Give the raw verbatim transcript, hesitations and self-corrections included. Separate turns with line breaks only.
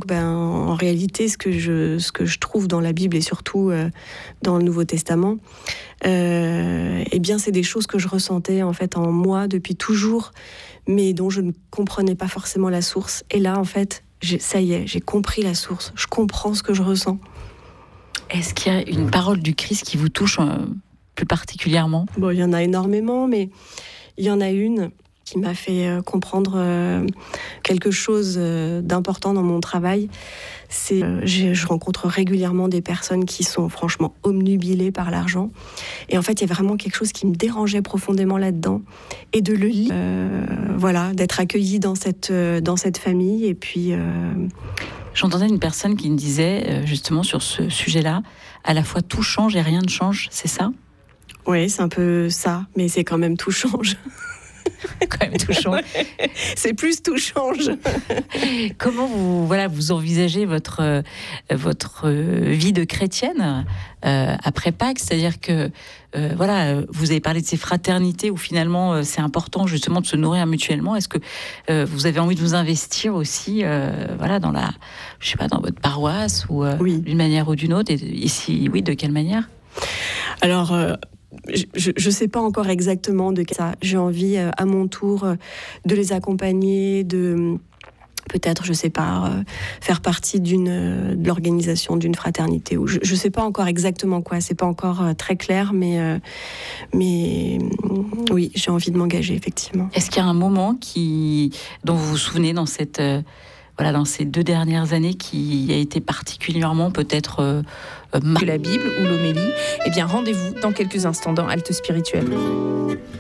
donc, ben, en réalité, ce que je, ce que je trouve dans la Bible et surtout euh, dans le Nouveau Testament, euh, eh bien, c'est des choses que je ressentais en fait en moi depuis toujours, mais dont je ne comprenais pas forcément la source. Et là, en fait, j'ai, ça y est, j'ai compris la source. Je comprends ce que je ressens.
Est-ce qu'il y a une parole du Christ qui vous touche euh, plus particulièrement ?
Bon, il y en a énormément, mais il y en a une qui m'a fait euh, comprendre euh, quelque chose euh, d'important dans mon travail. C'est, euh, je, je rencontre régulièrement des personnes qui sont franchement obnubilées par l'argent. Et en fait, il y a vraiment quelque chose qui me dérangeait profondément là-dedans. Et de le lire, euh, voilà, d'être accueillie dans cette, euh, dans cette famille. Et puis... Euh...
J'entendais une personne qui me disait, euh, justement, sur ce sujet-là, à la fois tout change et rien ne change, c'est ça ?
Oui, c'est un peu ça, mais c'est quand même tout change.
Quand même tout change.
C'est plus tout change.
Comment vous, voilà, vous envisagez votre, euh, votre euh, vie de chrétienne euh, après Pâques ? C'est-à-dire que euh, voilà, vous avez parlé de ces fraternités où finalement euh, c'est important justement de se nourrir mutuellement. Est-ce que euh, vous avez envie de vous investir aussi euh, voilà, dans la, je sais pas, dans votre paroisse ou euh,
oui.
d'une manière ou d'une autre ? Et, et si oui, de quelle manière ?
Alors. Euh... Je ne sais pas encore exactement de ça. J'ai envie, euh, à mon tour, euh, de les accompagner, de peut-être, je ne sais pas, euh, faire partie d'une, euh, de l'organisation d'une fraternité. Ou je ne sais pas encore exactement quoi. Ce n'est pas encore euh, très clair, mais, euh, mais oui, j'ai envie de m'engager, effectivement.
Est-ce qu'il y a un moment qui, dont vous vous souvenez dans cette... Euh, Voilà, dans ces deux dernières années, qui a été particulièrement peut-être euh,
marqué la Bible ou l'homélie ? Eh bien, rendez-vous dans quelques instants dans Halte Spirituelle.